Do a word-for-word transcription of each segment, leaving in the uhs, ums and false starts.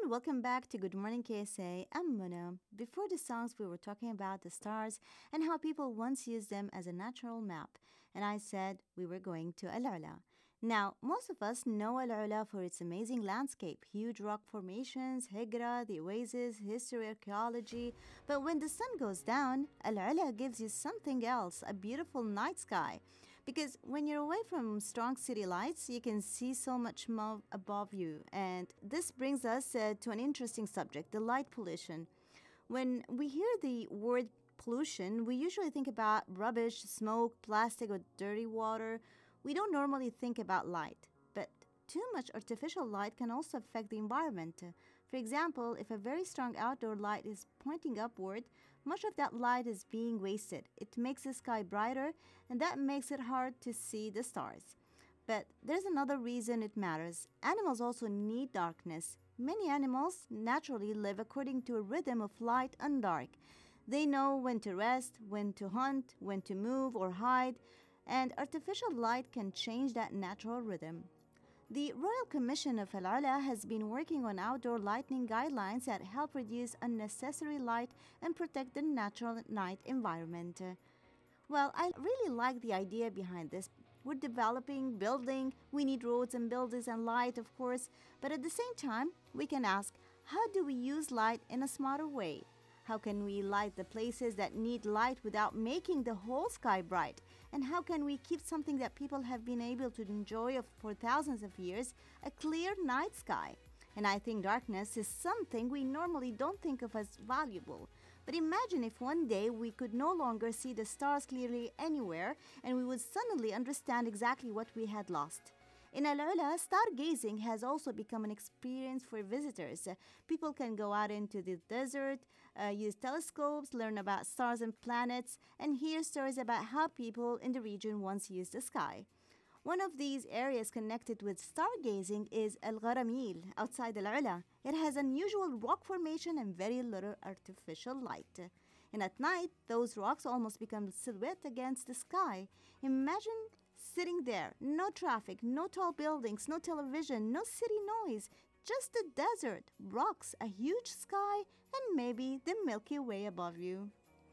welcome back to Good Morning K S A. I'm Mona. Before the songs, we were talking about the stars and how people once used them as a natural map. And I said we were going to Al Ula. Now, most of us know Al Ula for its amazing landscape, huge rock formations, Hijra, the oasis, history, archaeology. But when the sun goes down, Al Ula gives you something else, a beautiful night sky. Because when you're away from strong city lights, you can see so much more above you. And this brings us uh, to an interesting subject, the light pollution. When we hear the word pollution, we usually think about rubbish, smoke, plastic, or dirty water. We don't normally think about light, but too much artificial light can also affect the environment. For example, if a very strong outdoor light is pointing upward, much of that light is being wasted. It makes the sky brighter, and that makes it hard to see the stars. But there's another reason it matters. Animals also need darkness. Many animals naturally live according to a rhythm of light and dark. They know when to rest, when to hunt, when to move or hide, and artificial light can change that natural rhythm. The Royal Commission of Al Ula has been working on outdoor lighting guidelines that help reduce unnecessary light and protect the natural night environment. Well, I really like the idea behind this. We're developing, building, we need roads and buildings and light, of course, but at the same time, we can ask, how do we use light in a smarter way? How can we light the places that need light without making the whole sky bright? And how can we keep something that people have been able to enjoy for thousands of years, a clear night sky? And I think darkness is something we normally don't think of as valuable. But imagine if one day we could no longer see the stars clearly anywhere and we would suddenly understand exactly what we had lost. In Al Ula, stargazing has also become an experience for visitors. People can go out into the desert, uh, use telescopes, learn about stars and planets, and hear stories about how people in the region once used the sky. One of these areas connected with stargazing is Al Gharamil, outside Al Ula. It has unusual rock formation and very little artificial light. And at night, those rocks almost become silhouette against the sky. Imagine sitting there, no traffic, no tall buildings, no television, no city noise, just the desert, rocks, a huge sky, and maybe the Milky Way above you.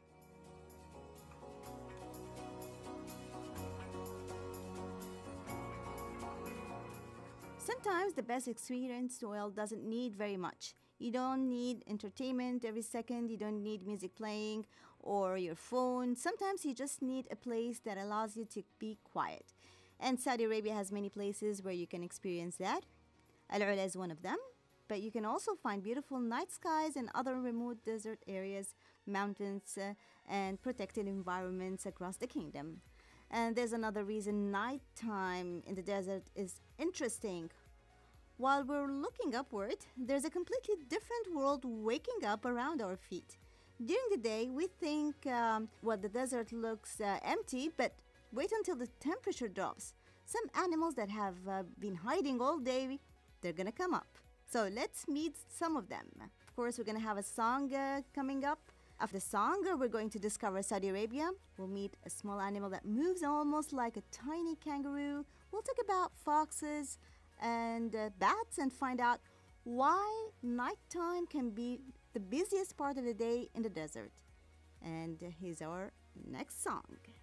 Sometimes the best experience, well, doesn't need very much. You don't need entertainment every second. You don't need music playing or your phone. Sometimes you just need a place that allows you to be quiet. And Saudi Arabia has many places where you can experience that. Al Ula is one of them. But you can also find beautiful night skies in other remote desert areas, mountains, uh, and protected environments across the kingdom. And there's another reason nighttime in the desert is interesting. While we're looking upward, there's a completely different world waking up around our feet. During the day, we think um, well, the desert looks uh, empty, but wait until the temperature drops. Some animals that have uh, been hiding all day, they're gonna come up. So let's meet some of them. Of course, we're gonna have a song uh, coming up. After the song, we're going to discover Saudi Arabia. We'll meet a small animal that moves almost like a tiny kangaroo. We'll talk about foxes and uh, bats and find out why nighttime can be the busiest part of the day in the desert. And here's our next song.